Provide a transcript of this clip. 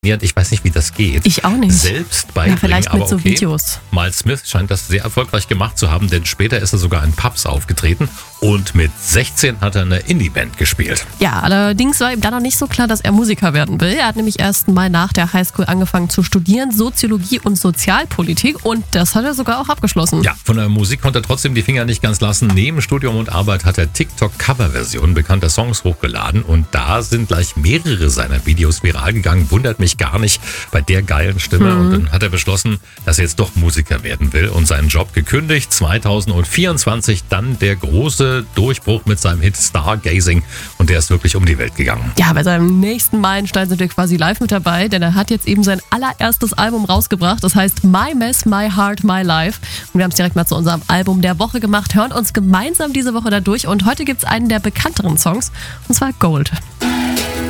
Ich weiß nicht, wie das geht. Ich auch nicht. Selbst beibringen, vielleicht mit aber so okay. Videos. Miles Smith scheint das sehr erfolgreich gemacht zu haben, denn später ist er sogar in Pubs aufgetreten und mit 16 hat er eine Indie-Band gespielt. Ja, allerdings war ihm dann noch nicht so klar, dass er Musiker werden will. Er hat nämlich erst mal nach der Highschool angefangen zu studieren, Soziologie und Sozialpolitik, und das hat er sogar auch abgeschlossen. Ja, von der Musik konnte er trotzdem die Finger nicht ganz lassen. Neben Studium und Arbeit hat er TikTok-Coverversionen bekannter Songs hochgeladen und da sind gleich mehrere seiner Videos viral gegangen. Wundert mich gar nicht bei der geilen Stimme. Und dann hat er beschlossen, dass er jetzt doch Musiker werden will und seinen Job gekündigt. 2024 dann der große Durchbruch mit seinem Hit Stargazing und der ist wirklich um die Welt gegangen. Ja, bei seinem nächsten Meilenstein sind wir quasi live mit dabei, denn er hat jetzt eben sein allererstes Album rausgebracht. Das heißt My Mess, My Heart, My Life. Und wir haben es direkt mal zu unserem Album der Woche gemacht. Hören uns gemeinsam diese Woche da durch und heute gibt es einen der bekannteren Songs, und zwar Gold.